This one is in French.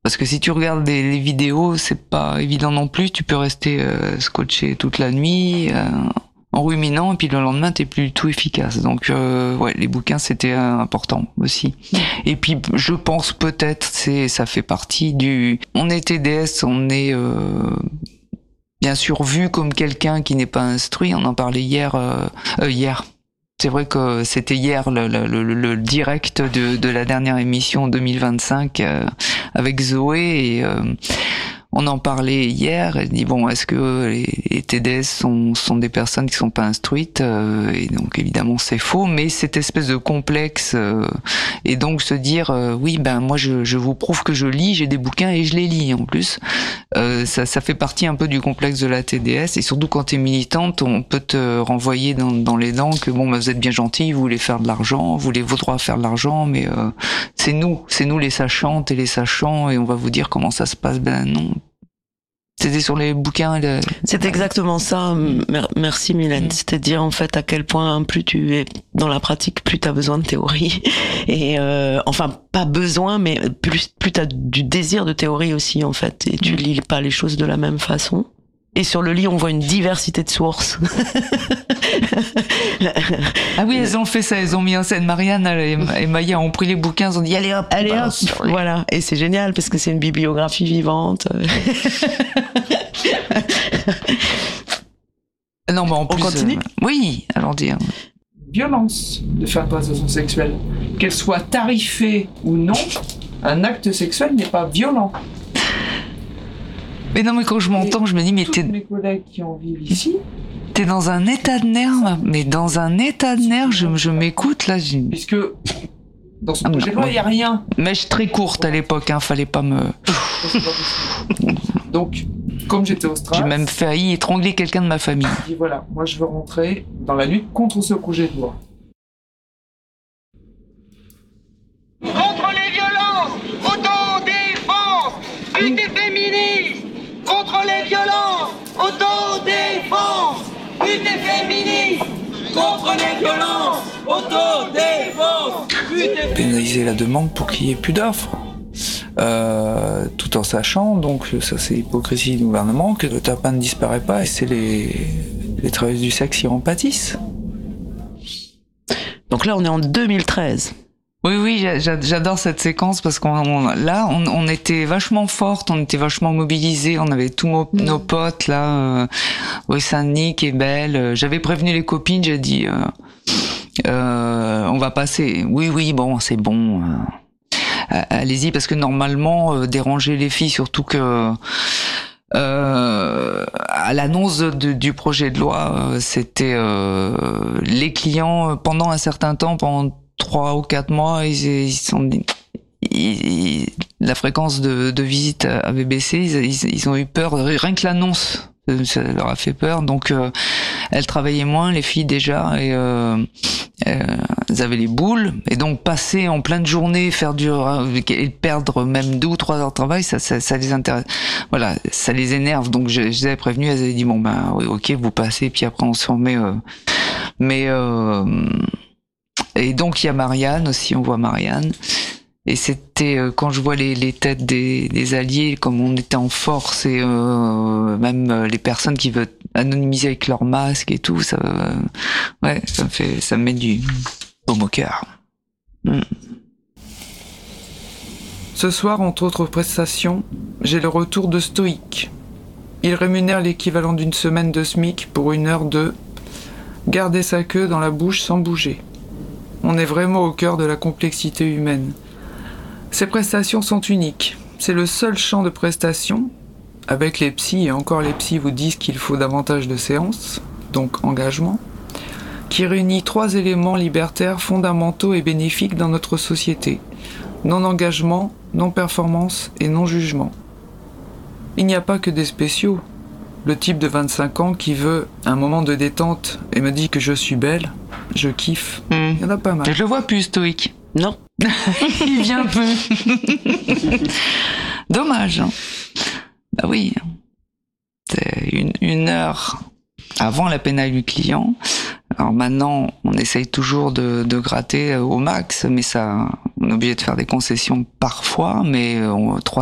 Parce que si tu regardes les vidéos, c'est pas évident non plus. Tu peux rester scotché toute la nuit en ruminant, et puis le lendemain t'es plus du tout efficace. Donc ouais, les bouquins c'était important aussi. Et puis je pense peut-être ça fait partie du. On est TDS, on est bien sûr vu comme quelqu'un qui n'est pas instruit. On en parlait hier. C'est vrai que c'était hier le direct de la dernière émission 2025 avec Zoé, et on en parlait hier. Elle dit bon, est-ce que les TDS sont des personnes qui sont pas instruites, et donc évidemment c'est faux, mais cette espèce de complexe, et donc se dire oui, ben moi je vous prouve que je lis, j'ai des bouquins et je les lis en plus, ça fait partie un peu du complexe de la TDS. Et surtout quand t'es militante, on peut te renvoyer dans les dents que bon, ben, vous êtes bien gentil, vous voulez faire de l'argent, vous voulez vos droits à faire de l'argent, mais c'est nous les sachantes et les sachants, et on va vous dire comment ça se passe. Ben non. C'était sur les bouquins. C'est exactement ça. Merci Mylène. C'est-à-dire en fait à quel point plus tu es dans la pratique, plus tu as besoin de théorie. Et enfin pas besoin, mais plus tu as du désir de théorie aussi en fait. Et tu lis pas les choses de la même façon. Et sur le lit, on voit une diversité de sources. Ah oui, elles ont fait ça, elles ont mis en scène. Marianne et Maya ont pris les bouquins, ils ont dit allez hop, voilà. Et c'est génial parce que c'est une bibliographie vivante. Non, mais en plus, on continue. Oui, allons dire. Violence de faire une prestation sexuelle, qu'elle soit tarifée ou non, un acte sexuel n'est pas violent. Mais non, mais quand je m'entends, je me dis, mais tous mes collègues qui en vivent ici, t'es dans un état de nerf, mais dans un état de nerf, je m'écoute là. Puisque dans ce projet de loi, il n'y a rien. Mèche très courte à l'époque, fallait pas me. Donc, comme j'étais au Stras, j'ai même failli étrangler quelqu'un de ma famille. Je dis voilà, moi je veux rentrer dans la lutte contre ce projet de loi. Contre les violences, autodéfense, lutte des féministes. Contre les violences, autodéfense, lutte des féministes. Contre les violences, autodéfense, lutte des féministes. Pénaliser la demande pour qu'il n'y ait plus d'offres. Tout en sachant, donc ça c'est l'hypocrisie du gouvernement, que le tapin ne disparaît pas, et c'est les travailleuses du sexe qui en pâtissent. Donc là on est en 2013. Oui, j'adore cette séquence parce qu'on était vachement fortes, on était vachement mobilisés, on avait tous nos potes là, oui, Saint-Denis qui est belle. J'avais prévenu les copines, j'ai dit on va passer. Oui, bon, c'est bon. Allez-y, parce que normalement déranger les filles, surtout que à l'annonce du projet de loi, c'était les clients pendant un certain temps, pendant 3 ou 4 mois, la fréquence de visite avait baissé, ils ont eu peur, rien que l'annonce, ça leur a fait peur, donc elles travaillaient moins, les filles déjà, et elles avaient les boules, et donc passer en pleine journée, et perdre même 2 ou 3 heures de travail, ça les intéresse, voilà, ça les énerve, donc je les avais prévenus, elles avaient dit bon ben oui, ok, vous passez, puis après on se remet, et donc il y a Marianne aussi, on voit Marianne. Et c'était quand je vois les têtes des alliés, comme on était en force, et même les personnes qui veulent anonymiser avec leur masque et tout, ça me met du baume au cœur. Ce soir, entre autres prestations, j'ai le retour de Stoïque. Il rémunère l'équivalent d'une semaine de SMIC pour 1 heure de garder sa queue dans la bouche sans bouger. On est vraiment au cœur de la complexité humaine. Ces prestations sont uniques. C'est le seul champ de prestations, avec les psys, et encore les psys vous disent qu'il faut davantage de séances, donc engagement, qui réunit 3 éléments libertaires fondamentaux et bénéfiques dans notre société. Non-engagement, non-performance et non-jugement. Il n'y a pas que des spéciaux. Le type de 25 ans qui veut un moment de détente et me dit que je suis belle, je kiffe. Il y en a pas mal. Je le vois plus, Stoïque. Non. Il vient un peu. Dommage. Bah oui. C'est 1 heure avant la pénale du client. Alors maintenant, on essaye toujours de gratter au max, mais ça, on est obligé de faire des concessions parfois, mais 3